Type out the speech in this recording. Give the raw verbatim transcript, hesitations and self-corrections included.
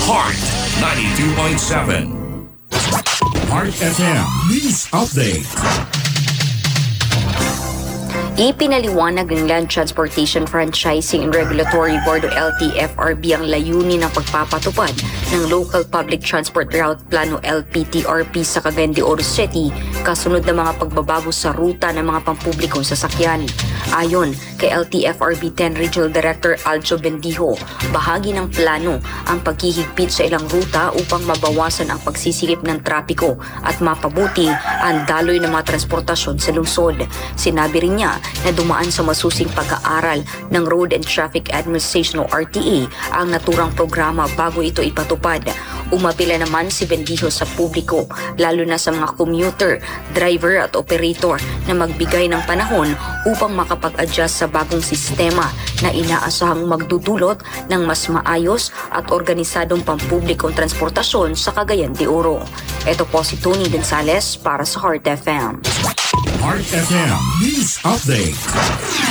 Heart ninety-two point seven. Heart F M News Update. Ipinaliwanag ng Land Transportation Franchising and Regulatory Board o L T F R B ang layunin ng pagpapatupad ng Local Public Transport Route Plano L P T R P sa Cagayan de Oro City kasunod ng mga pagbabago sa ruta ng mga pampublikong sasakyan. Ayon kay L T F R B ten Regional Director Aljo Bendijo, bahagi ng plano ang paghihigpit sa ilang ruta upang mabawasan ang pagsisikip ng trapiko at mapabuti ang daloy ng mga transportasyon sa lungsod. Sinabi rin niya na dumaan sa masusing pag-aaral ng Road and Traffic Administration o R T A ang naturang programa bago ito ipatupad. Umapila naman si Bendijo sa publiko, lalo na sa mga commuter, driver at operator na magbigay ng panahon upang makapag-adjust sa bagong sistema na inaasahang magdudulot ng mas maayos at organisadong pampublikong transportasyon sa Cagayan de Oro. Ito po si Tony Gonzales para sa Heart F M. Heart F M News Update.